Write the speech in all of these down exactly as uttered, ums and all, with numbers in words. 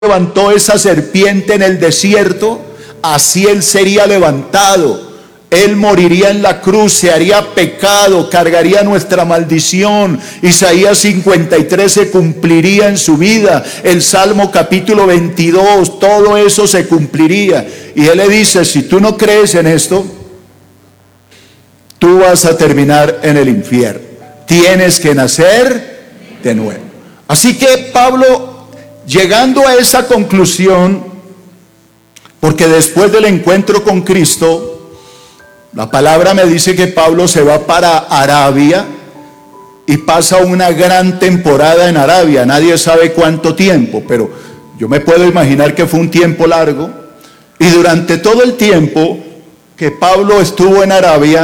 levantó esa serpiente en el desierto, así él sería levantado. Él moriría en la cruz, se haría pecado, cargaría nuestra maldición. Isaías cincuenta y tres se cumpliría en su vida. El Salmo capítulo veintidós, todo eso se cumpliría. Y él le dice, si tú no crees en esto, tú vas a terminar en el infierno. Tienes que nacer de nuevo. Así que Pablo, llegando a esa conclusión, porque después del encuentro con Cristo, la palabra me dice que Pablo se va para Arabia y pasa una gran temporada en Arabia. Nadie sabe cuánto tiempo, pero yo me puedo imaginar que fue un tiempo largo. Y durante todo el tiempo que Pablo estuvo en Arabia,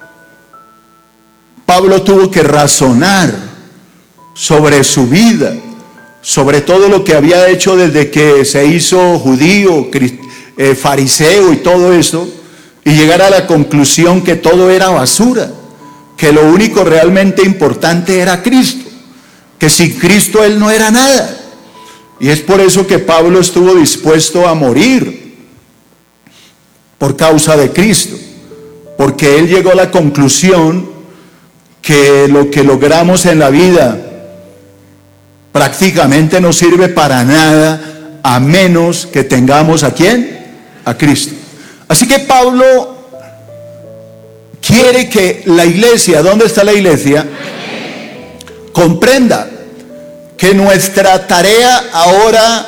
Pablo tuvo que razonar sobre su vida, sobre todo lo que había hecho desde que se hizo judío, eh, fariseo y todo eso, y llegar a la conclusión que todo era basura, que lo único realmente importante era Cristo, que sin Cristo él no era nada. Y es por eso que Pablo estuvo dispuesto a morir por causa de Cristo, porque él llegó a la conclusión que lo que logramos en la vida prácticamente no sirve para nada, a menos que tengamos ¿a quién? A Cristo. Así que Pablo quiere que la iglesia, ¿dónde está la iglesia? Comprenda que nuestra tarea ahora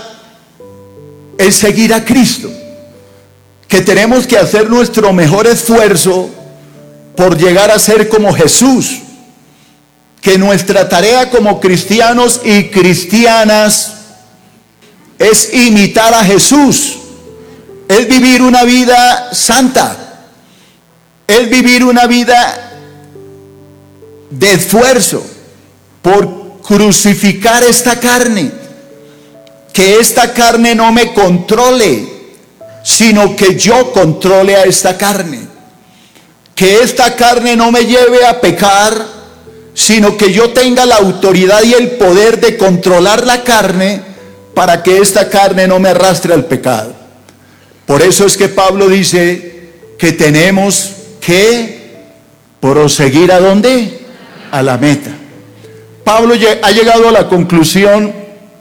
es seguir a Cristo, que tenemos que hacer nuestro mejor esfuerzo por llegar a ser como Jesús, que nuestra tarea como cristianos y cristianas es imitar a Jesús, es vivir una vida santa, es vivir una vida de esfuerzo por crucificar esta carne, que esta carne no me controle, sino que yo controle a esta carne, que esta carne no me lleve a pecar, sino que yo tenga la autoridad y el poder de controlar la carne para que esta carne no me arrastre al pecado. Por eso es que Pablo dice que tenemos que proseguir ¿a dónde? A la meta. Pablo ha llegado a la conclusión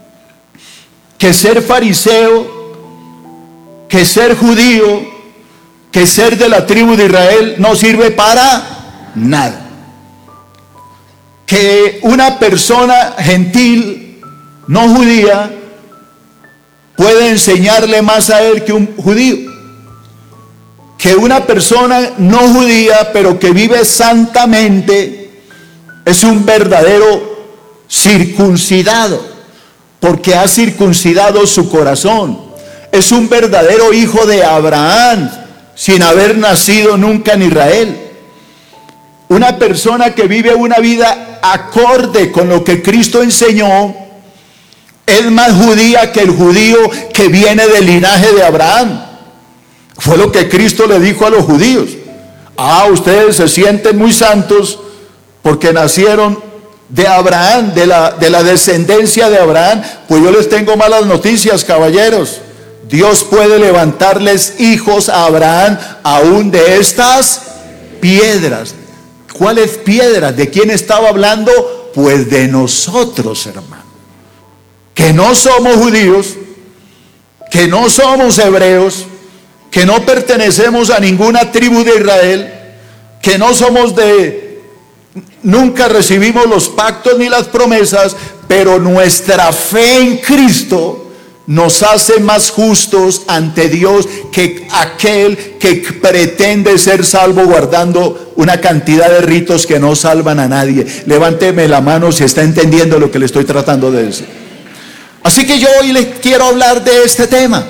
que ser fariseo, que ser judío, que ser de la tribu de Israel no sirve para nada. Que una persona gentil, no judía, puede enseñarle más a él que un judío. Que una persona no judía, pero que vive santamente, es un verdadero circuncidado, porque ha circuncidado su corazón. Es un verdadero hijo de Abraham, sin haber nacido nunca en Israel. Una persona que vive una vida acorde con lo que Cristo enseñó, es más judía que el judío que viene del linaje de Abraham. Fue lo que Cristo le dijo a los judíos. Ah, ustedes se sienten muy santos porque nacieron de Abraham, de la, de la descendencia de Abraham. Pues yo les tengo malas noticias, caballeros. Dios puede levantarles hijos a Abraham aún de estas piedras. ¿Cuáles piedras? ¿De quién estaba hablando? Pues de nosotros, hermano. Que no somos judíos, que no somos hebreos, que no pertenecemos a ninguna tribu de Israel, que no somos de, nunca recibimos los pactos ni las promesas, pero nuestra fe en Cristo nos hace más justos ante Dios que aquel que pretende ser salvo guardando una cantidad de ritos que no salvan a nadie. Levánteme la mano si está entendiendo lo que le estoy tratando de decir. Así que yo hoy les quiero hablar de este tema.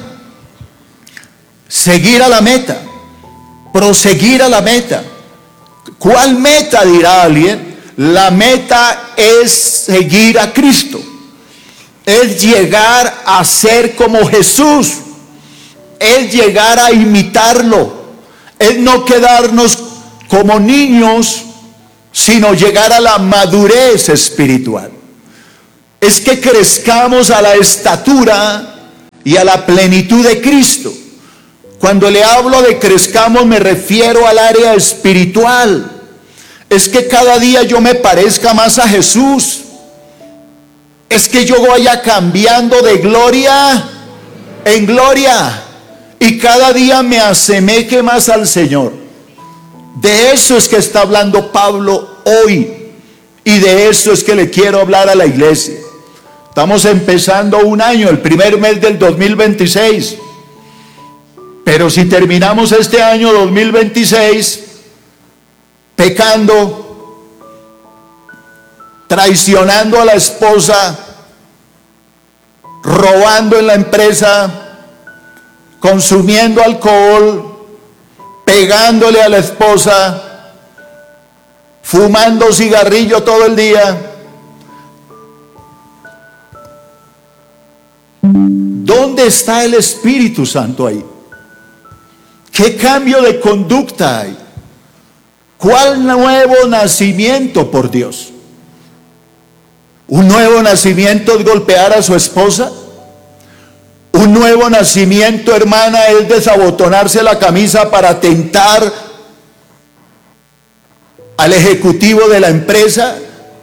Seguir a la meta, proseguir a la meta. ¿Cuál meta? Dirá alguien. La meta es seguir a Cristo. Es llegar a ser como Jesús, es llegar a imitarlo, es no quedarnos como niños, sino llegar a la madurez espiritual. Es que crezcamos a la estatura y a la plenitud de Cristo. Cuando le hablo de crezcamos me refiero al área espiritual. Es que cada día yo me parezca más a Jesús. Es que yo vaya cambiando de gloria en gloria y cada día me asemeje más al Señor. De eso es que está hablando Pablo hoy y de eso es que le quiero hablar a la iglesia. Estamos empezando un año, el primer mes del dos mil veintiséis. Pero si terminamos este año dos mil veintiséis pecando, traicionando a la esposa, robando en la empresa, consumiendo alcohol, pegándole a la esposa, fumando cigarrillo todo el día, ¿dónde está el Espíritu Santo ahí? ¿Qué cambio de conducta hay? ¿Cuál nuevo nacimiento por Dios? ¿Un nuevo nacimiento es golpear a su esposa? ¿Un nuevo nacimiento, hermana, es desabotonarse la camisa para tentar al ejecutivo de la empresa?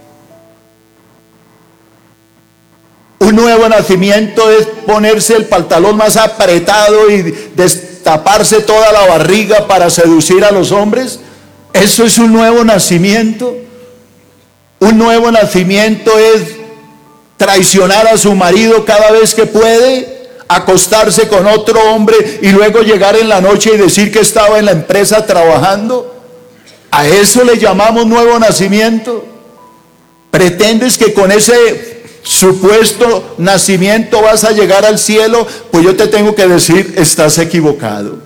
Un nuevo nacimiento es ponerse el pantalón más apretado y destaparse toda la barriga para seducir a los hombres. Eso es un nuevo nacimiento. Un nuevo nacimiento es traicionar a su marido cada vez que puede, acostarse con otro hombre y luego llegar en la noche y decir que estaba en la empresa trabajando. ¿A eso le llamamos nuevo nacimiento? ¿Pretendes que con ese supuesto nacimiento vas a llegar al cielo? Pues yo te tengo que decir, estás equivocado.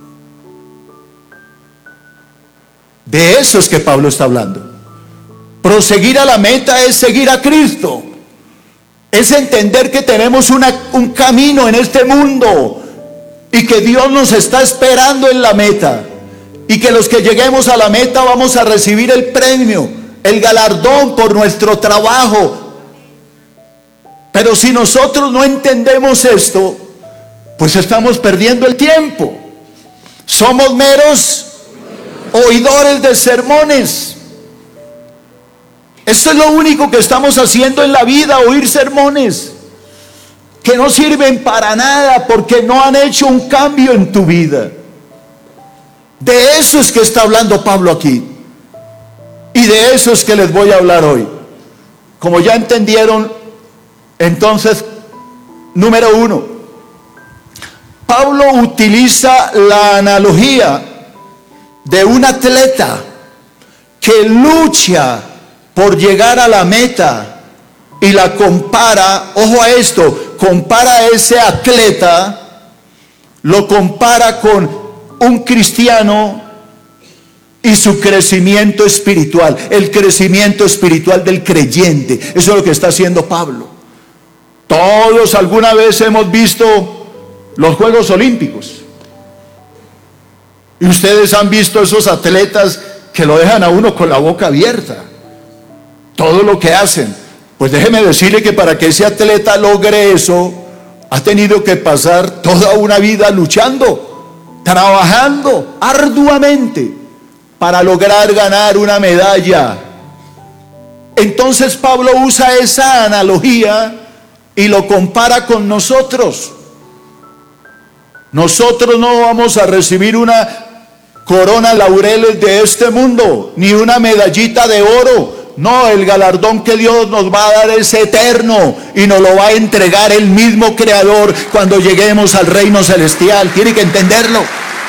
De eso es que Pablo está hablando. Proseguir a la meta es seguir a Cristo. Es entender que tenemos una, un camino en este mundo y que Dios nos está esperando en la meta. Y que los que lleguemos a la meta vamos a recibir el premio, el galardón por nuestro trabajo. Pero si nosotros no entendemos esto, pues estamos perdiendo el tiempo. Somos meros oidores de sermones. Esto es lo único que estamos haciendo en la vida, oír sermones que no sirven para nada porque no han hecho un cambio en tu vida. De eso es que está hablando Pablo aquí. Y de eso es que les voy a hablar hoy. Como ya entendieron, entonces, número uno, Pablo utiliza la analogía de un atleta que lucha por llegar a la meta y la compara, ojo a esto, compara a ese atleta, lo compara con un cristiano y su crecimiento espiritual, el crecimiento espiritual del creyente. Eso es lo que está haciendo Pablo. Todos alguna vez hemos visto los Juegos Olímpicos y ustedes han visto esos atletas que lo dejan a uno con la boca abierta, todo lo que hacen. Pues déjeme decirle que para que ese atleta logre eso, ha tenido que pasar toda una vida luchando, trabajando arduamente para lograr ganar una medalla. Entonces Pablo usa esa analogía y lo compara con nosotros. Nosotros no vamos a recibir una corona laureles de este mundo, ni una medallita de oro. No, el galardón que Dios nos va a dar es eterno y nos lo va a entregar el mismo Creador cuando lleguemos al reino celestial. Tiene que entenderlo.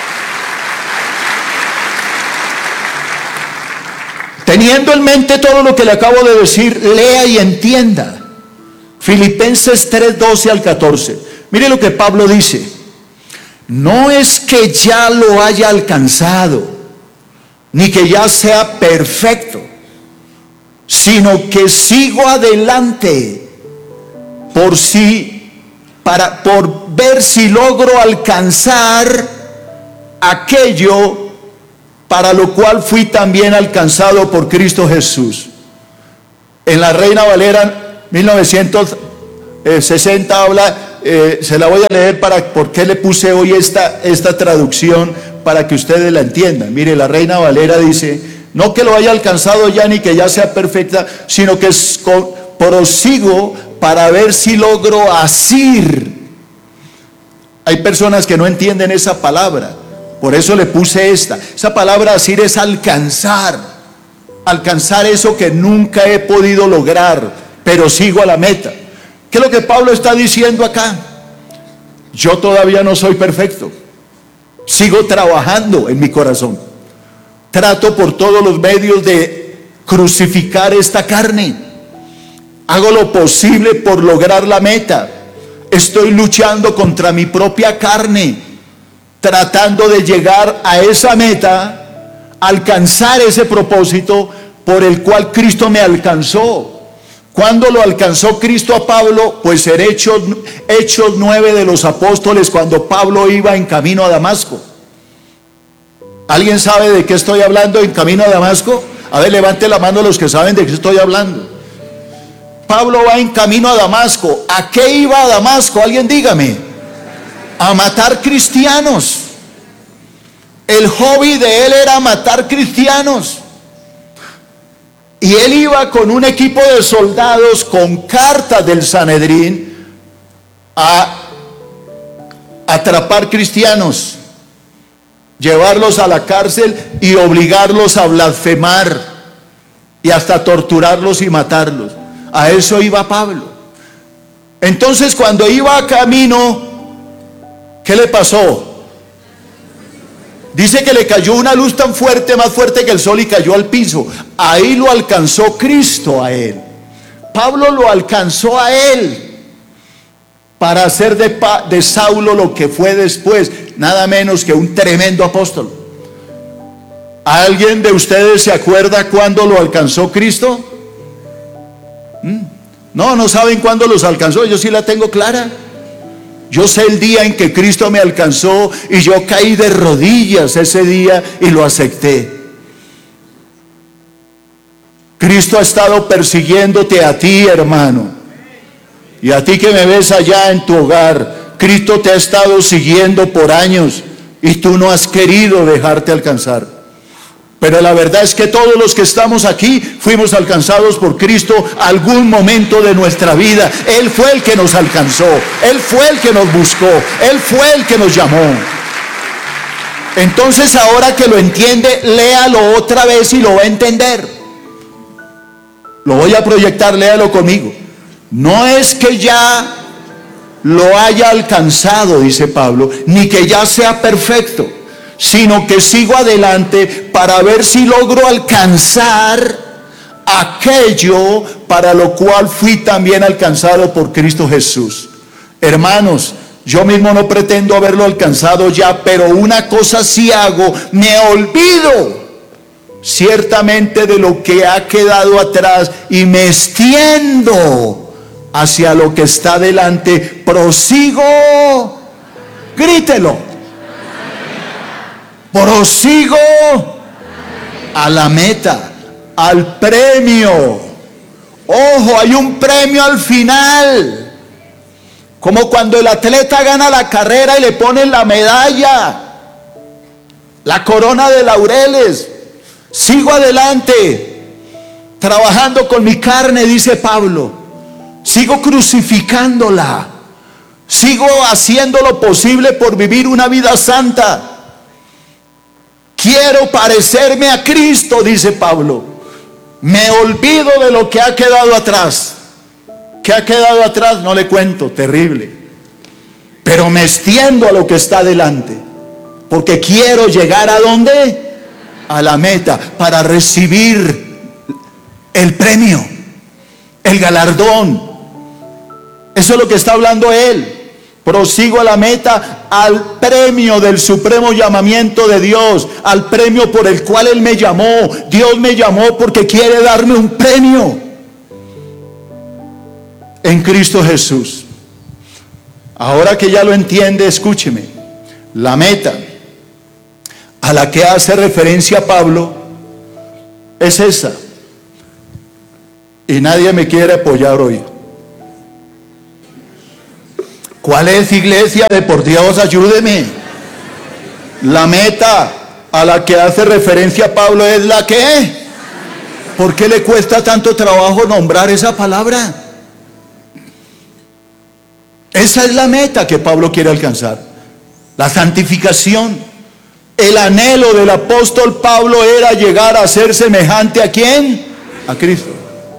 Teniendo en mente todo lo que le acabo de decir, lea y entienda. Filipenses tres, doce al catorce. Mire lo que Pablo dice. No es que ya lo haya alcanzado, ni que ya sea perfecto, sino que sigo adelante por si, para, por ver si logro alcanzar aquello para lo cual fui también alcanzado por Cristo Jesús. En la Reina Valera mil novecientos sesenta habla eh, se la voy a leer para, ¿por qué le puse hoy esta, esta traducción? Para que ustedes la entiendan. Mire, la Reina Valera dice, no que lo haya alcanzado ya ni que ya sea perfecta, sino que es con, prosigo para ver si logro asir. Hay personas que no entienden esa palabra, por eso le puse esta. Esa palabra asir es alcanzar, alcanzar eso que nunca he podido lograr, pero sigo a la meta. ¿Qué es lo que Pablo está diciendo acá? Yo todavía no soy perfecto, sigo trabajando en mi corazón, trato por todos los medios de crucificar esta carne, hago lo posible por lograr la meta, estoy luchando contra mi propia carne, tratando de llegar a esa meta, alcanzar ese propósito por el cual Cristo me alcanzó. ¿Cuándo lo alcanzó Cristo a Pablo? Pues en Hechos, Hechos nueve de los apóstoles, cuando Pablo iba en camino a Damasco. ¿Alguien sabe de qué estoy hablando en camino a Damasco? A ver, levante la mano los que saben de qué estoy hablando. Pablo va en camino a Damasco. ¿A qué iba a Damasco? Alguien dígame. A matar cristianos. El hobby de él era matar cristianos. Y él iba con un equipo de soldados con cartas del Sanedrín a atrapar cristianos, llevarlos a la cárcel y obligarlos a blasfemar y hasta torturarlos y matarlos. A eso iba Pablo. Entonces, cuando iba a camino, ¿qué le pasó? Dice que le cayó una luz tan fuerte, más fuerte que el sol, y cayó al piso. Ahí lo alcanzó Cristo a él. Pablo lo alcanzó a él para hacer de, pa, de Saulo lo que fue después, nada menos que un tremendo apóstol. ¿Alguien de ustedes se acuerda cuándo lo alcanzó Cristo? ¿Mm? No, no saben cuándo los alcanzó. Yo sí la tengo clara. Yo sé el día en que Cristo me alcanzó y yo caí de rodillas ese día y lo acepté. Cristo ha estado persiguiéndote a ti, hermano, y a ti que me ves allá en tu hogar. Cristo te ha estado siguiendo por años y tú no has querido dejarte alcanzar. Pero la verdad es que todos los que estamos aquí fuimos alcanzados por Cristo algún momento de nuestra vida. Él fue el que nos alcanzó, Él fue el que nos buscó, Él fue el que nos llamó. Entonces, ahora que lo entiende, léalo otra vez y lo va a entender. Lo voy a proyectar, léalo conmigo. No es que ya lo haya alcanzado, dice Pablo, ni que ya sea perfecto, sino que sigo adelante para ver si logro alcanzar aquello para lo cual fui también alcanzado por Cristo Jesús. Hermanos, yo mismo no pretendo haberlo alcanzado ya, pero una cosa sí hago: me olvido ciertamente de lo que ha quedado atrás y me extiendo hacia lo que está delante. Prosigo, grítelo. Prosigo a la meta, al premio. Ojo, hay un premio al final. Como cuando el atleta gana la carrera y le ponen la medalla, la corona de laureles. Sigo adelante, trabajando con mi carne, dice Pablo. Sigo crucificándola. Sigo haciendo lo posible por vivir una vida santa. Quiero parecerme a Cristo, dice Pablo. Me olvido de lo que ha quedado atrás. ¿Qué ha quedado atrás? No le cuento, terrible. Pero me extiendo a lo que está delante, porque quiero llegar ¿a dónde? A la meta, para recibir el premio, el galardón. Eso es lo que está hablando él. Prosigo a la meta, al premio del supremo llamamiento de Dios, al premio por el cual Él me llamó. Dios me llamó porque quiere darme un premio en Cristo Jesús. Ahora que ya lo entiende, escúcheme. La meta a la que hace referencia Pablo es esa. Y nadie me quiere apoyar hoy. ¿Cuál es, iglesia? De por Dios, ayúdeme. La meta a la que hace referencia Pablo es la que. ¿Por qué le cuesta tanto trabajo nombrar esa palabra? Esa es la meta que Pablo quiere alcanzar. La santificación. El anhelo del apóstol Pablo era llegar a ser semejante ¿a quién? A Cristo.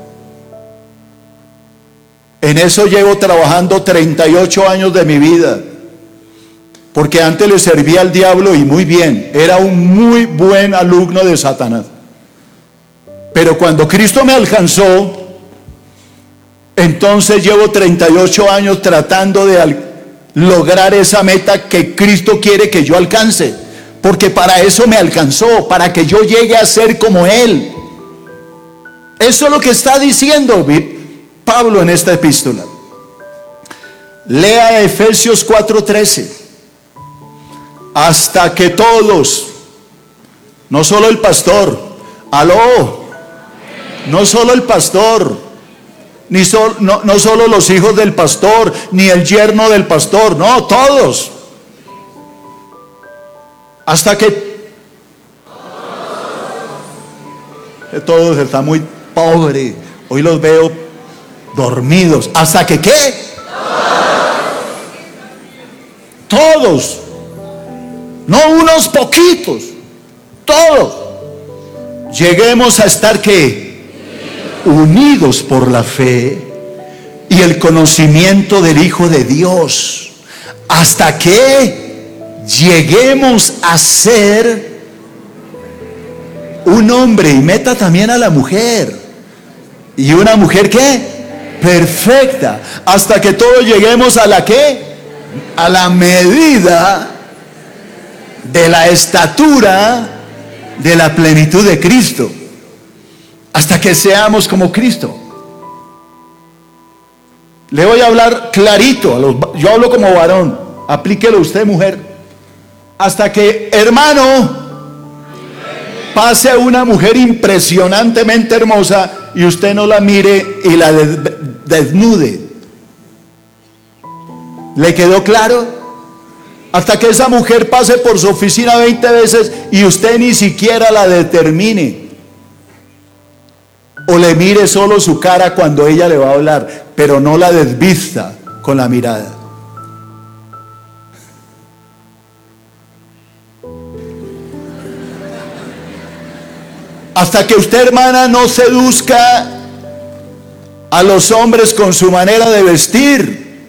En eso llevo trabajando treinta y ocho años de mi vida. Porque antes le servía al diablo y muy bien. Era un muy buen alumno de Satanás. Pero cuando Cristo me alcanzó, entonces llevo treinta y ocho años tratando de lograr esa meta que Cristo quiere que yo alcance. Porque para eso me alcanzó, para que yo llegue a ser como Él. Eso es lo que está diciendo Pablo en esta epístola. Lea Efesios cuatro trece. Hasta que todos, no solo el pastor, aló, no solo el pastor, ni so, no, no solo los hijos del pastor, ni el yerno del pastor, no, todos. Hasta que todos están muy pobres. Hoy los veo dormidos. ¿Hasta que qué? Todos. No unos poquitos. Todos. Lleguemos a estar ¿qué? Unidos por la fe y el conocimiento del Hijo de Dios. Hasta que lleguemos a ser un hombre, y meta también a la mujer, y una mujer ¿qué? Perfecta, hasta que todos lleguemos a la ¿qué? A la medida de la estatura de la plenitud de Cristo, hasta que seamos como Cristo. Le voy a hablar clarito, a los, yo hablo como varón, aplíquelo usted, mujer. Hasta que, hermano, pase una mujer impresionantemente hermosa y usted no la mire y la desnude. ¿Le quedó claro? Hasta que esa mujer pase por su oficina veinte veces y usted ni siquiera la determine. O le mire solo su cara cuando ella le va a hablar, pero no la desvista con la mirada. Hasta que usted, hermana, no seduzca a los hombres con su manera de vestir,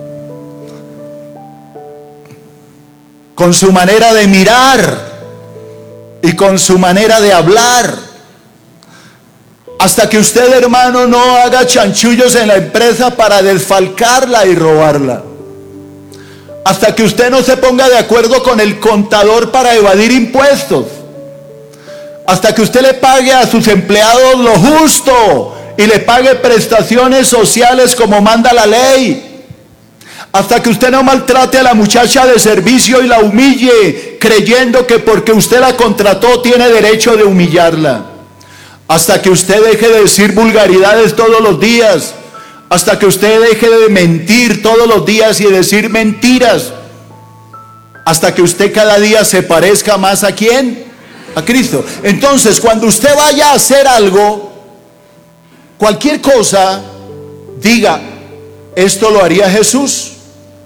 con su manera de mirar y con su manera de hablar. Hasta que usted, hermano, no haga chanchullos en la empresa para desfalcarla y robarla. Hasta que usted no se ponga de acuerdo con el contador para evadir impuestos. Hasta que usted le pague a sus empleados lo justo y le pague prestaciones sociales como manda la ley. Hasta que usted no maltrate a la muchacha de servicio y la humille, creyendo que porque usted la contrató tiene derecho de humillarla. Hasta que usted deje de decir vulgaridades todos los días. Hasta que usted deje de mentir todos los días y de decir mentiras. Hasta que usted cada día se parezca más ¿a quién? A Cristo. Entonces, cuando usted vaya a hacer algo, cualquier cosa, diga, ¿esto lo haría Jesús?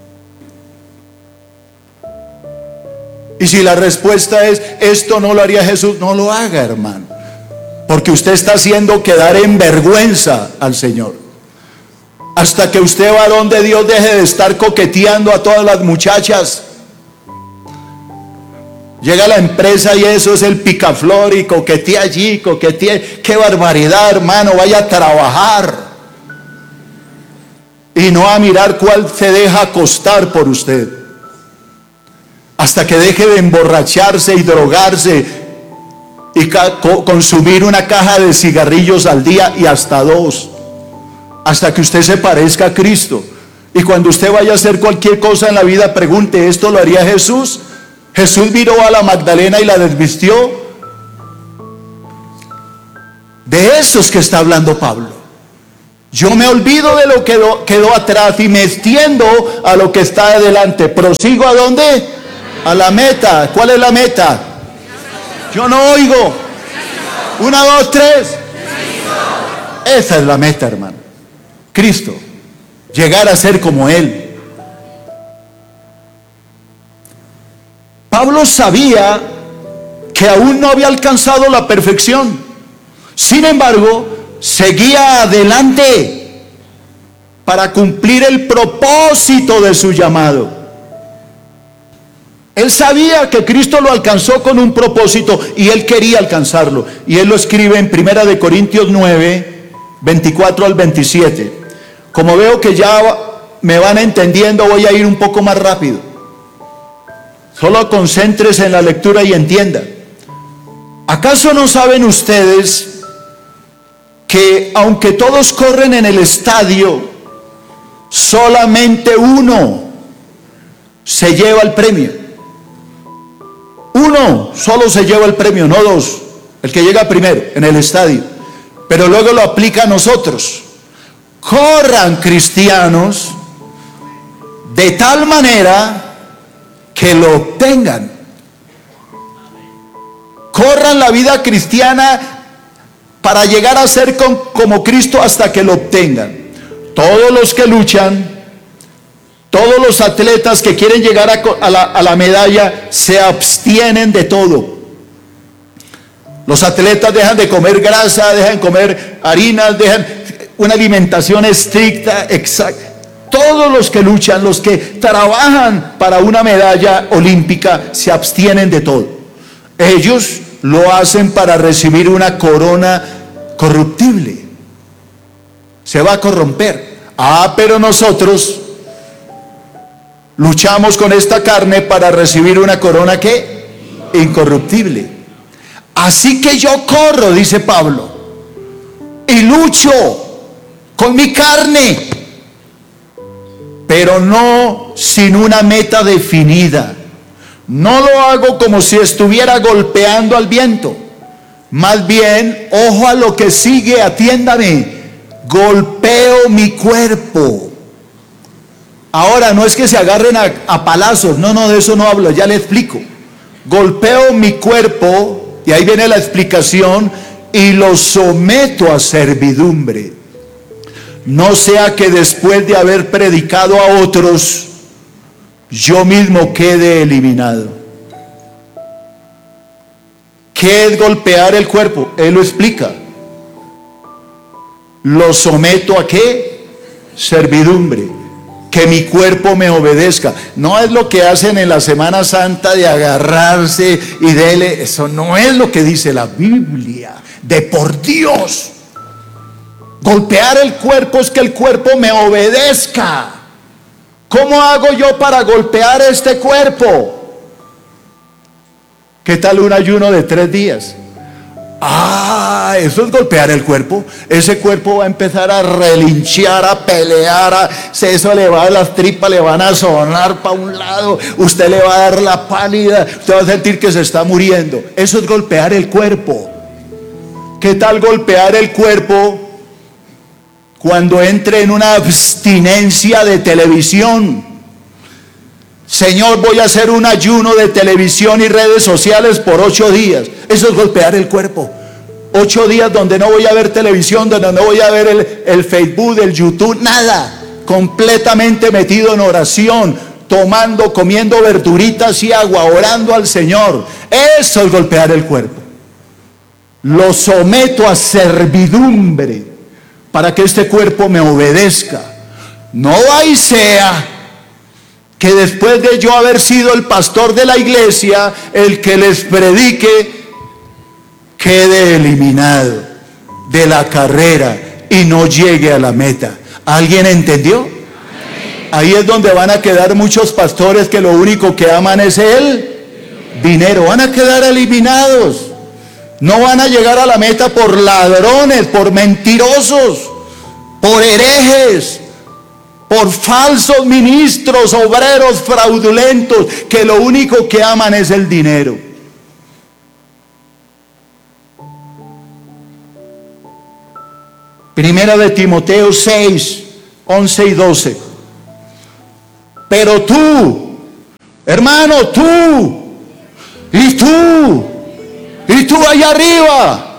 Y si la respuesta es, esto no lo haría Jesús, no lo haga, hermano. Porque usted está haciendo quedar en vergüenza al Señor. Hasta que usted, varón de Dios, deje de estar coqueteando a todas las muchachas. Llega a la empresa y eso es el picaflor y coquetea allí, coquetea. Qué barbaridad, hermano, vaya a trabajar. Y no a mirar cuál se deja acostar por usted. Hasta que deje de emborracharse y drogarse y consumir una caja de cigarrillos al día y hasta dos. Hasta que usted se parezca a Cristo. Y cuando usted vaya a hacer cualquier cosa en la vida, pregunte, ¿esto lo haría Jesús? Jesús miró a la Magdalena y la desvistió. De esos que está hablando Pablo. Yo me olvido de lo que quedó, quedó atrás y me extiendo a lo que está adelante. ¿Prosigo a dónde? A la meta. ¿Cuál es la meta? Yo no oigo. Una, dos, tres. Esa es la meta, hermano. Cristo. Llegar a ser como Él. Pablo sabía que aún no había alcanzado la perfección. Sin embargo, seguía adelante para cumplir el propósito de su llamado. Él sabía que Cristo lo alcanzó con un propósito y él quería alcanzarlo. Y él lo escribe en primera de Corintios nueve, veinticuatro al veintisiete. Como veo que ya me van entendiendo, voy a ir un poco más rápido. Solo concéntrese en la lectura y entienda. ¿Acaso no saben ustedes que aunque todos corren en el estadio, solamente uno se lleva el premio? Uno solo se lleva el premio, no dos. El que llega primero en el estadio. Pero luego lo aplica a nosotros. Corran, cristianos, de tal manera que lo obtengan. Corran la vida cristiana para llegar a ser con, como Cristo hasta que lo obtengan. Todos los que luchan, todos los atletas que quieren llegar a, a, la, a la medalla, se abstienen de todo. Los atletas dejan de comer grasa, dejan de comer harinas, dejan una alimentación estricta, exacta. Todos los que luchan, los que trabajan para una medalla olímpica, se abstienen de todo. Ellos lo hacen para recibir una corona corruptible. Se va a corromper. Ah, pero nosotros luchamos con esta carne para recibir una corona ¿qué? Incorruptible. Así que yo corro, dice Pablo, y lucho con mi carne, pero no sin una meta definida. No lo hago como si estuviera golpeando al viento. Más bien, ojo a lo que sigue, atiéndame. Golpeo mi cuerpo. Ahora, no es que se agarren a, a palazos. No, no, de eso no hablo, ya le explico. Golpeo mi cuerpo, y ahí viene la explicación, y lo someto a servidumbre. No sea que después de haber predicado a otros, yo mismo quede eliminado. ¿Qué es golpear el cuerpo? Él lo explica. Lo someto a ¿qué? Servidumbre. Que mi cuerpo me obedezca. No es lo que hacen en la Semana Santa de agarrarse y dele. Eso no es lo que dice la Biblia. De por Dios. Golpear el cuerpo es que el cuerpo me obedezca. ¿Cómo hago yo para golpear este cuerpo? ¿Qué tal un ayuno de tres días? Ah, eso es golpear el cuerpo. Ese cuerpo va a empezar a relinchear, a pelear, a, eso le va a las tripas, le van a sonar para un lado, usted le va a dar la pálida, usted va a sentir que se está muriendo. Eso es golpear el cuerpo. ¿Qué tal golpear el cuerpo cuando entre en una abstinencia de televisión? Señor, voy a hacer un ayuno de televisión y redes sociales por ocho días. Eso es golpear el cuerpo. Ocho días donde no voy a ver televisión, donde no voy a ver el, el Facebook, el YouTube, nada. Completamente metido en oración, tomando, comiendo verduritas y agua, orando al Señor. Eso es golpear el cuerpo. Lo someto a servidumbre para que este cuerpo me obedezca. No hay sea que después de yo haber sido el pastor de la iglesia, el que les predique, quede eliminado de la carrera y no llegue a la meta. ¿Alguien entendió? Ahí es donde van a quedar muchos pastores que lo único que aman es el dinero. Van a quedar eliminados. No van a llegar a la meta por ladrones, por mentirosos, por herejes, por falsos ministros, obreros fraudulentos, que lo único que aman es el dinero. Primera de Timoteo seis, once y doce. Pero tú, hermano, tú, y tú, y tú allá arriba,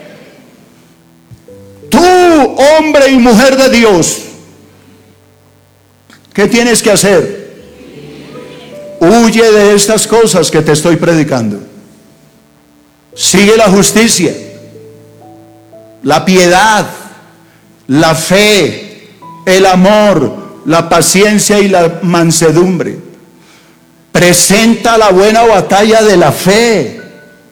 tú, hombre y mujer de Dios, ¿qué tienes que hacer? Huye de estas cosas que te estoy predicando. Sigue la justicia, la piedad, la fe, el amor, la paciencia y la mansedumbre. Presenta la buena batalla de la fe.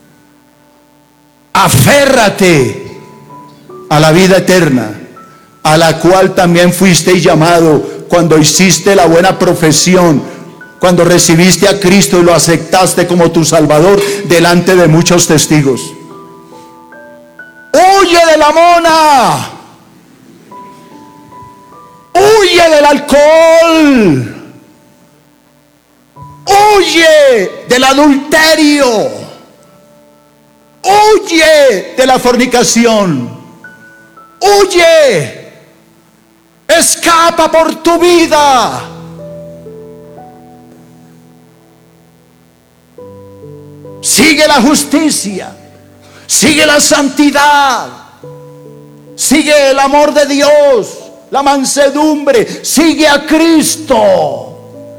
Aférrate a la vida eterna, a la cual también fuiste llamado cuando hiciste la buena profesión, cuando recibiste a Cristo y lo aceptaste como tu Salvador delante de muchos testigos. Huye de la mona, huye del alcohol, huye del adulterio, huye de la fornicación, huye, escapa por tu vida. Sigue la justicia, sigue la santidad, sigue el amor de Dios, la mansedumbre, sigue a Cristo,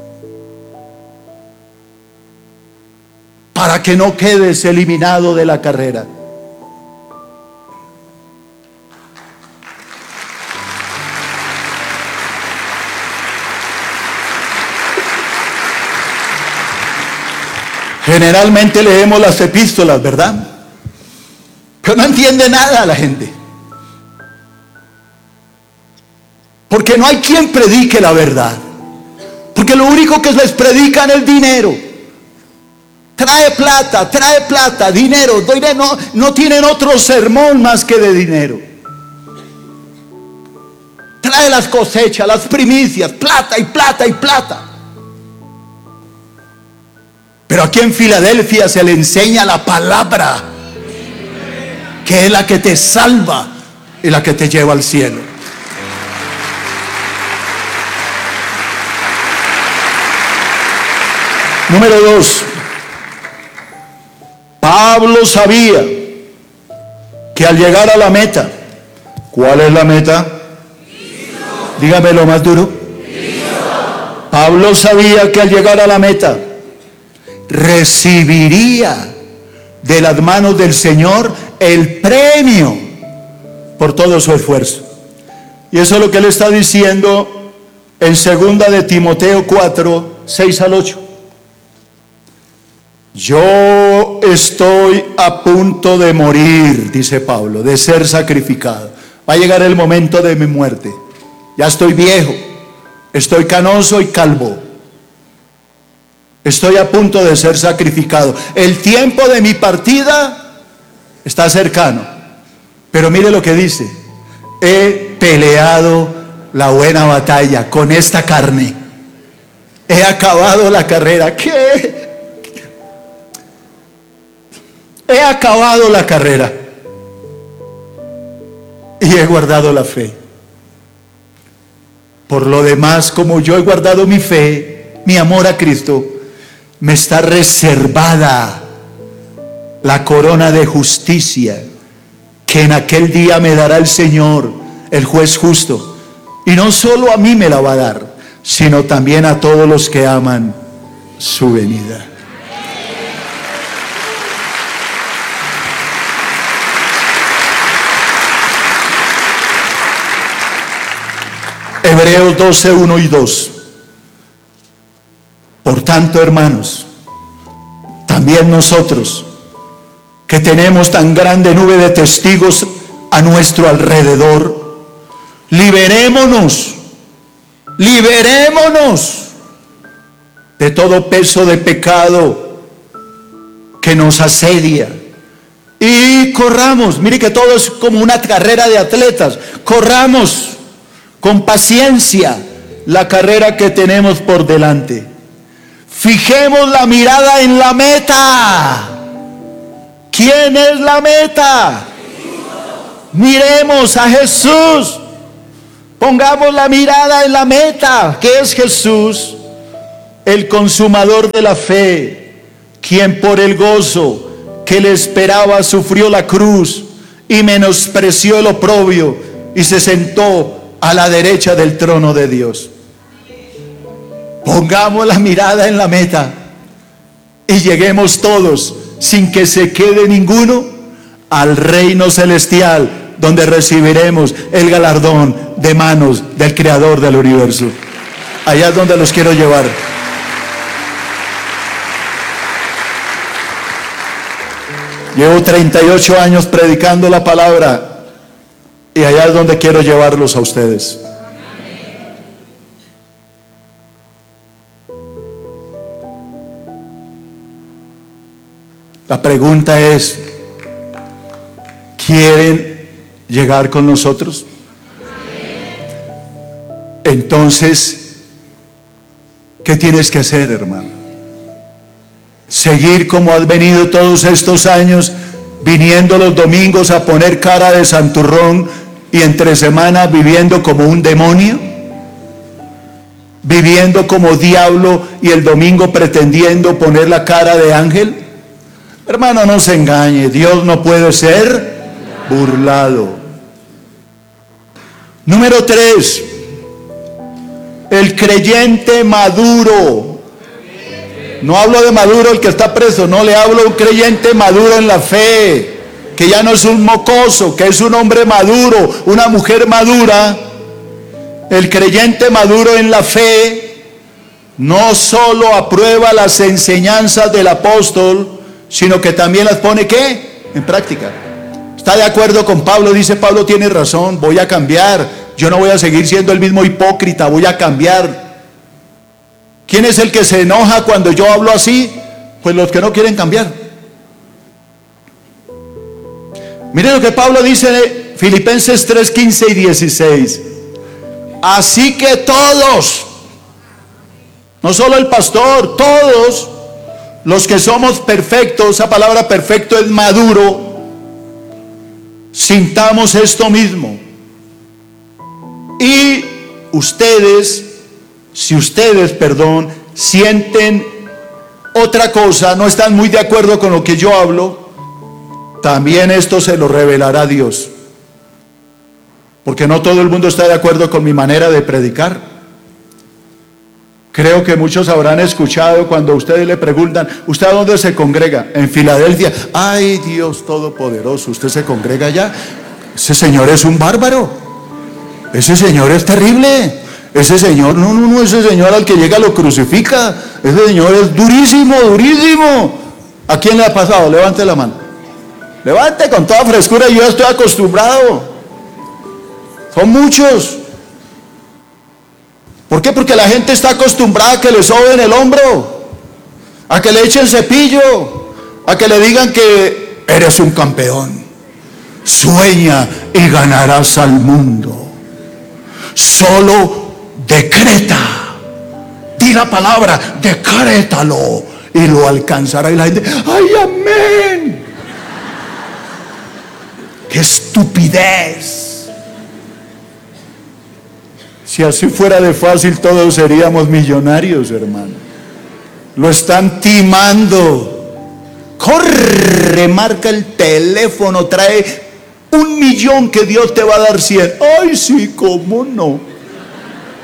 para que no quedes eliminado de la carrera. Generalmente leemos las epístolas, ¿verdad? Pero no entiende nada la gente. Porque no hay quien predique la verdad. Porque lo único que les predican es dinero. Trae plata, trae plata, dinero. No, no tienen otro sermón más que de dinero. Trae las cosechas, las primicias, plata y plata y plata. Pero aquí en Filadelfia se le enseña la palabra, que es la que te salva y la que te lleva al cielo. Número dos. Pablo sabía que al llegar a la meta, ¿cuál es la meta? Dígamelo más duro. Pablo sabía que al llegar a la meta recibiría de las manos del Señor el premio por todo su esfuerzo. Y eso es lo que él está diciendo en segunda de Timoteo cuatro, seis al ocho. Yo estoy a punto de morir, dice Pablo, de ser sacrificado. Va a llegar el momento de mi muerte. Ya estoy viejo, estoy canoso y calvo. Estoy a punto de ser sacrificado. El tiempo de mi partida está cercano. Pero mire lo que dice: he peleado la buena batalla con esta carne. He acabado la carrera. ¿Qué? He acabado la carrera. Y he guardado la fe. Por lo demás, como yo he guardado mi fe, mi amor a Cristo, me está reservada la corona de justicia que en aquel día me dará el Señor, el juez justo. Y no solo a mí me la va a dar, sino también a todos los que aman su venida. Hebreos doce, uno y dos. Por tanto, hermanos, también nosotros, que tenemos tan grande nube de testigos a nuestro alrededor, liberémonos, liberémonos de todo peso de pecado que nos asedia, y corramos. Mire que todo es como una carrera de atletas. Corramos con paciencia la carrera que tenemos por delante. Fijemos la mirada en la meta. ¿Quién es la meta? Miremos a Jesús. Pongamos la mirada en la meta, que es Jesús, el consumador de la fe, quien por el gozo que le esperaba sufrió la cruz y menospreció el oprobio y se sentó a la derecha del trono de Dios. Pongamos la mirada en la meta y lleguemos todos, sin que se quede ninguno, al reino celestial, donde recibiremos el galardón de manos del Creador del universo. Allá es donde los quiero llevar. Llevo treinta y ocho años predicando la palabra y allá es donde quiero llevarlos a ustedes. La pregunta es, ¿quieren llegar con nosotros? Entonces, ¿qué tienes que hacer, hermano? Seguir como has venido todos estos años, viniendo los domingos a poner cara de santurrón y entre semana viviendo como un demonio, viviendo como diablo y el domingo pretendiendo poner la cara de ángel. Hermano, no se engañe, Dios no puede ser burlado. Número tres, el creyente maduro. No hablo de maduro el que está preso, no, le hablo a un creyente maduro en la fe, que ya no es un mocoso, que es un hombre maduro, una mujer madura. El creyente maduro en la fe no solo aprueba las enseñanzas del apóstol, sino que también las pone, ¿qué? En práctica. Está de acuerdo con Pablo, dice Pablo, tiene razón, voy a cambiar, yo no voy a seguir siendo el mismo hipócrita, voy a cambiar. ¿Quién es el que se enoja cuando yo hablo así? Pues los que no quieren cambiar. Miren lo que Pablo dice en Filipenses tres, quince y dieciséis. Así que todos, no solo el pastor, todos los que somos perfectos, esa palabra perfecto es maduro, sintamos esto mismo. Y ustedes, si ustedes, perdón, sienten otra cosa, no están muy de acuerdo con lo que yo hablo, también esto se lo revelará Dios. Porque no todo el mundo está de acuerdo con mi manera de predicar. Creo que muchos habrán escuchado cuando ustedes le preguntan, ¿usted a dónde se congrega? En Filadelfia. Ay, Dios Todopoderoso, ¿usted se congrega allá? Ese señor es un bárbaro. Ese señor es terrible. Ese señor, no, no, no, ese señor al que llega lo crucifica. Ese señor es durísimo, durísimo. ¿A quién le ha pasado? Levante la mano. Levante con toda frescura, yo estoy acostumbrado. Son muchos. ¿Por qué? Porque la gente está acostumbrada a que le soben el hombro, a que le echen cepillo, a que le digan que eres un campeón, sueña y ganarás al mundo, solo decreta, di la palabra, decrétalo y lo alcanzará. Y la gente, ¡ay, amén! ¡Qué estupidez! Si así fuera de fácil, todos seríamos millonarios, hermano. Lo están timando. Corre, marca el teléfono, trae un millón que Dios te va a dar cien. Ay, sí, cómo no.